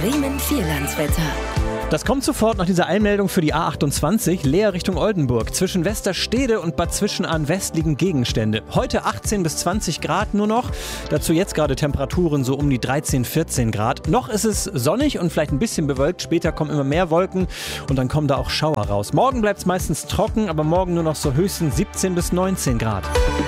Bremen Vierlandswetter. Das kommt sofort nach dieser Eilmeldung für die A28, Leer Richtung Oldenburg. Zwischen Westerstede und Bad Zwischenahn-West liegen Gegenstände. Heute 18 bis 20 Grad nur noch. Dazu jetzt gerade Temperaturen so um die 13, 14 Grad. Noch ist es sonnig und vielleicht ein bisschen bewölkt. Später kommen immer mehr Wolken und dann kommen da auch Schauer raus. Morgen bleibt es meistens trocken, aber morgen nur noch so höchstens 17 bis 19 Grad.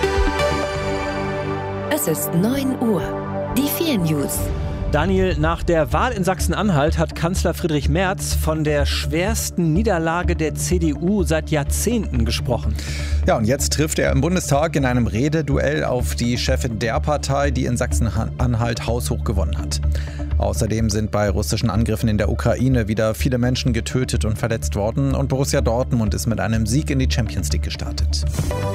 Es ist 9 Uhr. Die 4 News. Daniel, nach der Wahl in Sachsen-Anhalt hat Kanzler Friedrich Merz von der schwersten Niederlage der CDU seit Jahrzehnten gesprochen. Ja, und jetzt trifft er im Bundestag in einem Rededuell auf die Chefin der Partei, die in Sachsen-Anhalt haushoch gewonnen hat. Außerdem sind bei russischen Angriffen in der Ukraine wieder viele Menschen getötet und verletzt worden und Borussia Dortmund ist mit einem Sieg in die Champions League gestartet.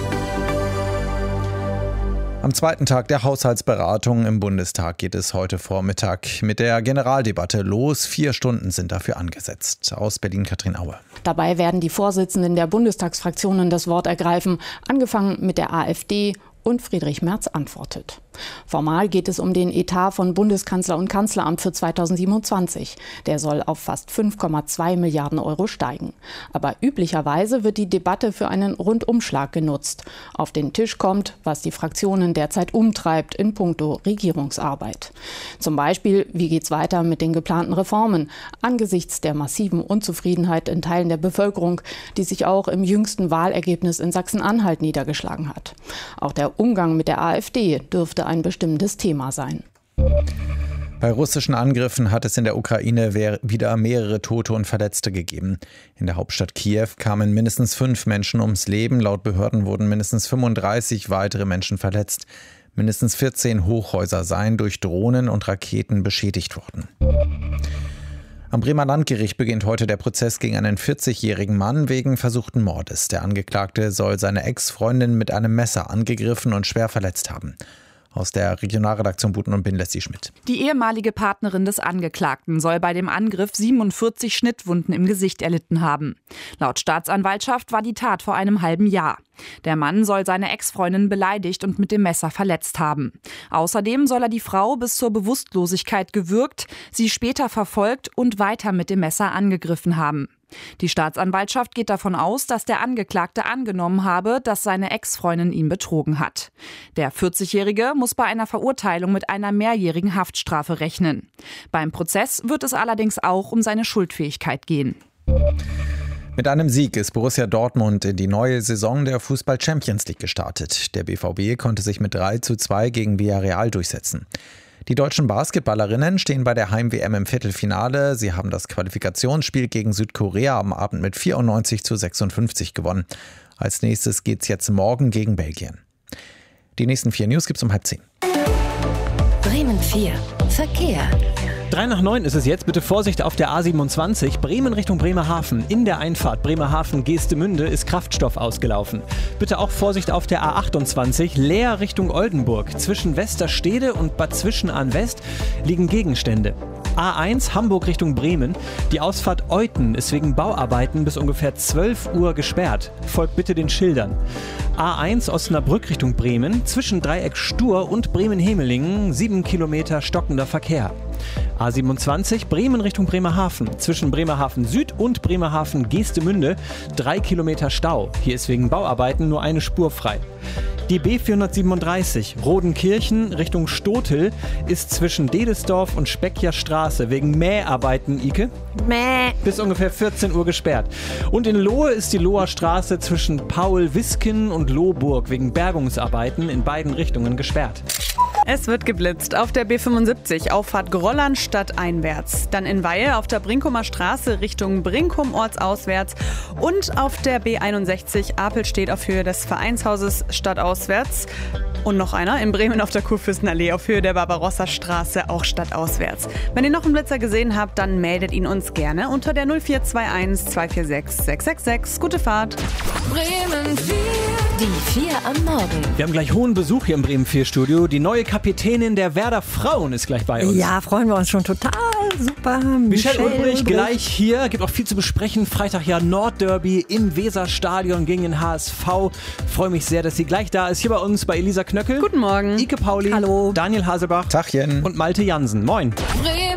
Am zweiten Tag der Haushaltsberatung im Bundestag geht es heute Vormittag mit der Generaldebatte los. 4 Stunden sind dafür angesetzt. Aus Berlin Katrin Aue. Dabei werden die Vorsitzenden der Bundestagsfraktionen das Wort ergreifen, angefangen mit der AfD. Und Friedrich Merz antwortet. Formal geht es um den Etat von Bundeskanzler und Kanzleramt für 2027. Der soll auf fast 5,2 Milliarden Euro steigen. Aber üblicherweise wird die Debatte für einen Rundumschlag genutzt. Auf den Tisch kommt, was die Fraktionen derzeit umtreibt in puncto Regierungsarbeit. Zum Beispiel, wie geht's weiter mit den geplanten Reformen angesichts der massiven Unzufriedenheit in Teilen der Bevölkerung, die sich auch im jüngsten Wahlergebnis in Sachsen-Anhalt niedergeschlagen hat. Auch der Umgang mit der AfD dürfte ein bestimmendes Thema sein. Bei russischen Angriffen hat es in der Ukraine wieder mehrere Tote und Verletzte gegeben. In der Hauptstadt Kiew kamen mindestens 5 Menschen ums Leben. Laut Behörden wurden mindestens 35 weitere Menschen verletzt. Mindestens 14 Hochhäuser seien durch Drohnen und Raketen beschädigt worden. Am Bremer Landgericht beginnt heute der Prozess gegen einen 40-jährigen Mann wegen versuchten Mordes. Der Angeklagte soll seine Ex-Freundin mit einem Messer angegriffen und schwer verletzt haben. Aus der Regionalredaktion Buten und Bin Leslie Schmidt. Die ehemalige Partnerin des Angeklagten soll bei dem Angriff 47 Schnittwunden im Gesicht erlitten haben. Laut Staatsanwaltschaft war die Tat vor einem halben Jahr. Der Mann soll seine Ex-Freundin beleidigt und mit dem Messer verletzt haben. Außerdem soll er die Frau bis zur Bewusstlosigkeit gewürgt, sie später verfolgt und weiter mit dem Messer angegriffen haben. Die Staatsanwaltschaft geht davon aus, dass der Angeklagte angenommen habe, dass seine Ex-Freundin ihn betrogen hat. Der 40-Jährige muss bei einer Verurteilung mit einer mehrjährigen Haftstrafe rechnen. Beim Prozess wird es allerdings auch um seine Schuldfähigkeit gehen. Mit einem Sieg ist Borussia Dortmund in die neue Saison der Fußball-Champions League gestartet. Der BVB konnte sich mit 3:2 gegen Villarreal durchsetzen. Die deutschen Basketballerinnen stehen bei der Heim-WM im Viertelfinale. Sie haben das Qualifikationsspiel gegen Südkorea am Abend mit 94:56 gewonnen. Als nächstes geht's jetzt morgen gegen Belgien. Die nächsten 4 News gibt's um 8:30. Bremen 4. Verkehr. 8:03 ist es jetzt. Bitte Vorsicht auf der A27, Bremen Richtung Bremerhaven. In der Einfahrt Bremerhaven-Geestemünde ist Kraftstoff ausgelaufen. Bitte auch Vorsicht auf der A28, Leer Richtung Oldenburg. Zwischen Westerstede und Bad Zwischenahn-West liegen Gegenstände. A1 Hamburg Richtung Bremen. Die Ausfahrt Euten ist wegen Bauarbeiten bis ungefähr 12 Uhr gesperrt. Folgt bitte den Schildern. A1 Osnabrück Richtung Bremen. Zwischen Dreieck Stur und Bremen-Hemelingen 7 Kilometer stockender Verkehr. A27 Bremen Richtung Bremerhaven. Zwischen Bremerhaven Süd und Bremerhaven Geestemünde 3 Kilometer Stau. Hier ist wegen Bauarbeiten nur eine Spur frei. Die B437 Rodenkirchen Richtung Stotel ist zwischen Dedesdorf und Speckjer Straße wegen Mäharbeiten, Ike, bis ungefähr 14 Uhr gesperrt. Und in Lohe ist die Loher Straße zwischen Paul-Wisken und Lohburg wegen Bergungsarbeiten in beiden Richtungen gesperrt. Es wird geblitzt auf der B75 Auffahrt Grollern stadteinwärts, dann in Weihe auf der Brinkumer Straße Richtung Brinkum ortsauswärts und auf der B61 Apelstedt auf Höhe des Vereinshauses stadtauswärts und noch einer in Bremen auf der Kurfürstenallee auf Höhe der Barbarossa-Straße auch stadtauswärts. Wenn ihr noch einen Blitzer gesehen habt, dann meldet ihn uns gerne unter der 0421 246 666. Gute Fahrt! Bremen 4. Die 4 am Morgen. Wir haben gleich hohen Besuch hier im Bremen 4 Studio. Die neue Kapitänin der Werder Frauen ist gleich bei uns. Ja, freuen wir uns schon total. Super. Michelle Ulbrich gleich hier. Gibt auch viel zu besprechen. Freitag ja Nordderby im Weserstadion gegen den HSV. Freue mich sehr, dass sie gleich da ist. Hier bei uns bei Elisa Knöckel. Guten Morgen. Ike Pauli. Hallo. Daniel Hasebach. Tachchen. Und Malte Jansen. Moin. Bremen